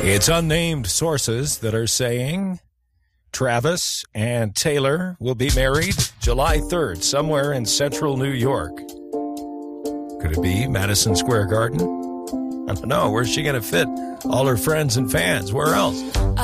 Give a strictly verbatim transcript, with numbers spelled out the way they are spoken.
It's unnamed sources that are saying Travis and Taylor will be married July third, somewhere in central New York. Could it be Madison Square Garden? I don't know. Where's she going to fit all her friends and fans? Where else?